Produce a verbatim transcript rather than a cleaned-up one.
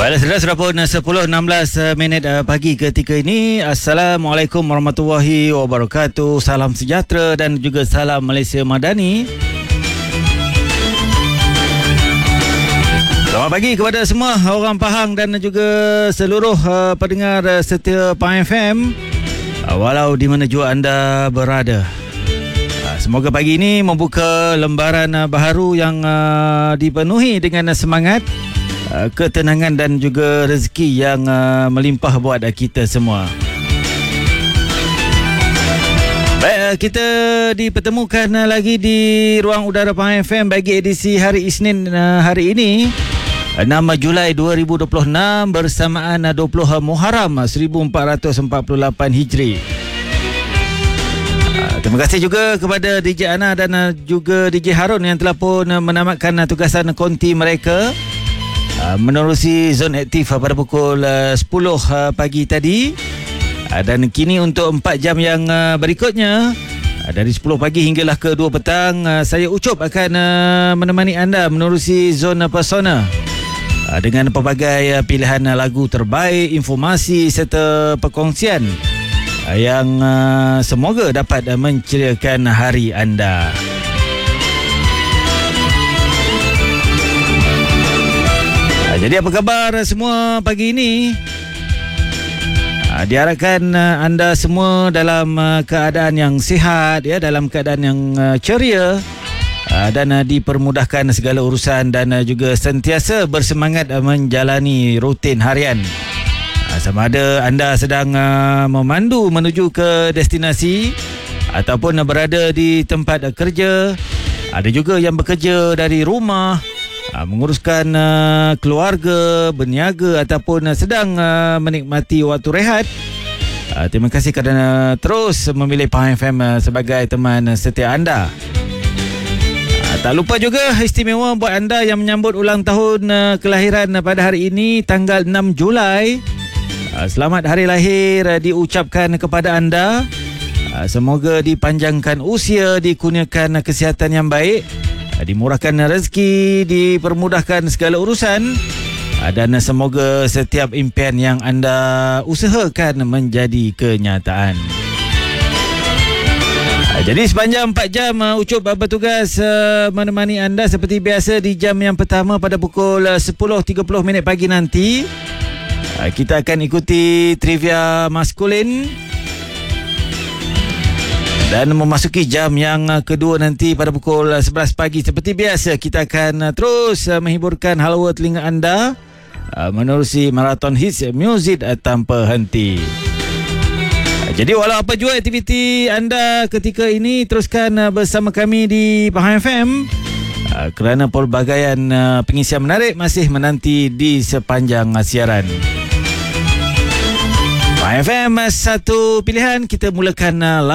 Baiklah, saudara, sudah pun sepuluh enam belas minit pagi ketika ini. Assalamualaikum warahmatullahi wabarakatuh. Salam sejahtera dan juga salam Malaysia Madani. Selamat pagi kepada semua orang Pahang dan juga seluruh uh, pendengar setia Pahang F M, uh, walau di mana jua anda berada. Uh, semoga pagi ini membuka lembaran uh, baharu yang uh, dipenuhi dengan semangat, uh, ketenangan dan juga rezeki yang uh, melimpah buat uh, kita semua. Baik, kita dipertemukan uh, lagi di ruang udara Pahang F M bagi edisi hari Isnin uh, hari ini, enam Julai dua ribu dua puluh enam, bersamaan dua puluh Muharram seribu empat ratus empat puluh lapan Hijri. Terima kasih juga kepada D J Ana dan juga D J Harun yang telah pun menamatkan tugasan konti mereka menerusi zon aktif pada pukul sepuluh pagi tadi. Dan kini untuk empat jam yang berikutnya, dari sepuluh pagi hinggalah ke dua petang, saya Ucup akan menemani anda menerusi zon persona dengan pelbagai pilihan lagu terbaik, informasi serta perkongsian yang semoga dapat menceriakan hari anda. Jadi apa khabar semua pagi ini? Diharapkan anda semua dalam keadaan yang sihat, ya, dalam keadaan yang ceria dan dipermudahkan segala urusan dan juga sentiasa bersemangat menjalani rutin harian. Sama ada anda sedang memandu menuju ke destinasi ataupun berada di tempat kerja, ada juga yang bekerja dari rumah, menguruskan keluarga, berniaga ataupun sedang menikmati waktu rehat. Terima kasih kerana terus memilih Pahang F M sebagai teman setia anda. Tak lupa juga istimewa buat anda yang menyambut ulang tahun uh, kelahiran uh, pada hari ini, tanggal enam Julai. Uh, selamat hari lahir uh, diucapkan kepada anda. Uh, semoga dipanjangkan usia, dikurniakan uh, kesihatan yang baik, uh, dimurahkan uh, rezeki, dipermudahkan segala urusan, uh, dan uh, semoga setiap impian yang anda usahakan menjadi kenyataan. Jadi sepanjang empat jam uh, Ucup uh, bertugas uh, menemani anda seperti biasa. Di jam yang pertama pada pukul uh, sepuluh tiga puluh minit pagi nanti, uh, kita akan ikuti trivia maskulin. Dan memasuki jam yang uh, kedua nanti pada pukul uh, sebelas pagi seperti biasa, kita akan uh, terus uh, menghiburkan halwa telinga anda uh, menerusi maraton hits muzik uh, tanpa henti. Jadi walau apa jua aktiviti anda ketika ini, teruskan bersama kami di Pahang F M kerana pelbagaian pengisian menarik masih menanti di sepanjang siaran. Pahang F M, satu pilihan. Kita mulakan